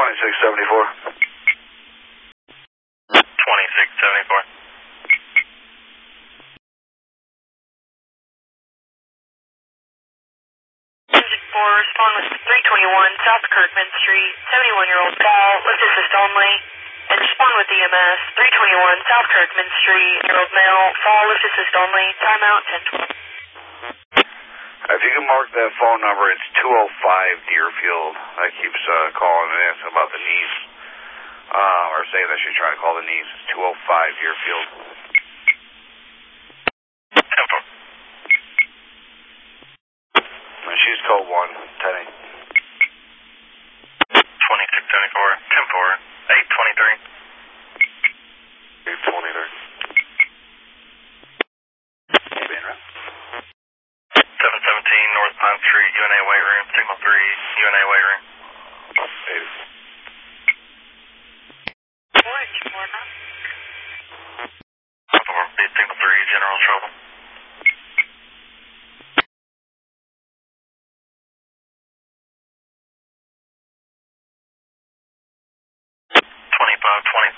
2674. 2674. Respond with 321 South Kirkman Street, 71-year-old fall, lift assist only. And respond with EMS, 321 South Kirkman Street, year-old male, fall, lift assist only, timeout 1012. If you can mark that phone number, it's 205 Deerfield. That keeps calling and asking about the niece. Or saying that she's trying to call the niece. It's 205 Deerfield. 10-4. And she's code 1, 10-8. 2674, 10-4, 823. 823. 717 North Pine Street, UNA weight room, signal 3, UNA weight room. 4, signal 3, general trouble. 2525